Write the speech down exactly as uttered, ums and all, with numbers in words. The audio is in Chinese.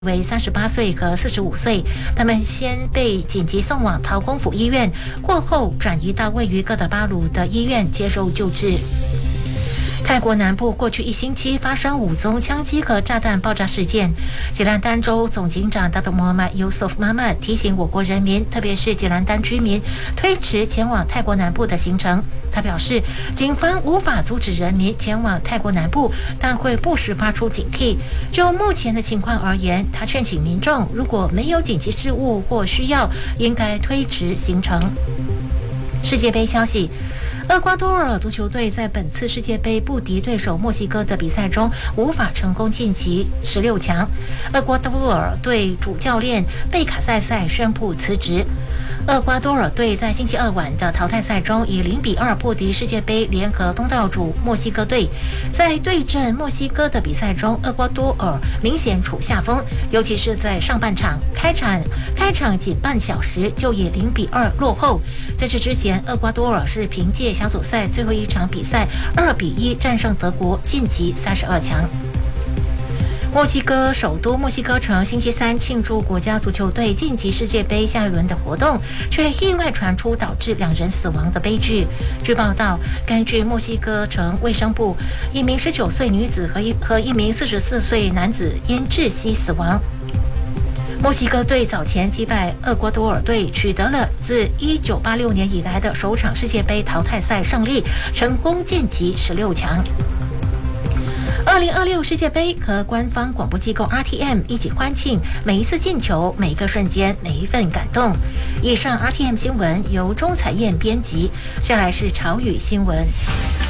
为三十八岁和四十五岁，他们先被紧急送往陶公府医院，过后转移到位于哥德巴鲁的医院接受救治。泰国南部过去一星期发生五宗枪击和炸弹爆炸事件。吉兰丹州总警长达德摩曼尤索夫妈妈提醒我国人民，特别是吉兰丹居民，推迟前往泰国南部的行程。他表示，警方无法阻止人民前往泰国南部，但会不时发出警惕。就目前的情况而言，他劝请民众如果没有紧急事务或需要，应该推迟行程。世界杯消息。厄瓜多尔足球队在本次世界杯不敌对手墨西哥的比赛中无法成功晋级十六强。厄瓜多尔队主教练贝卡塞塞宣布辞职。厄瓜多尔队在星期二晚的淘汰赛中以零比二不敌世界杯联合东道主墨西哥队。在对阵墨西哥的比赛中，厄瓜多尔明显处下风，尤其是在上半场开场开场仅半小时就以零比二落后。在这之前，厄瓜多尔是凭借小组赛最后一场比赛二比一战胜德国，晋级三十二强。墨西哥首都墨西哥城星期三庆祝国家足球队晋级世界杯下一轮的活动，却意外传出导致两人死亡的悲剧。据报道，根据墨西哥城卫生部，一名十九岁女子和一和一名四十四岁男子因窒息死亡。墨西哥队早前击败厄瓜多尔队，取得了自一九八六年以来的首场世界杯淘汰赛胜利，成功晋级十六强。二零二六世界杯和官方广播机构 R T M 一起欢庆每一次进球、每一个瞬间、每一份感动。以上 R T M 新闻由钟彩燕编辑，下来是潮语新闻。